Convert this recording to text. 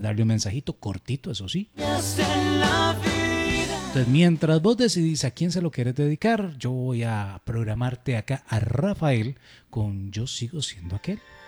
mandarle un mensajito cortito, eso sí. Entonces, mientras vos decidís a quién se lo querés dedicar, yo voy a programarte acá a Rafael con Yo sigo siendo aquel.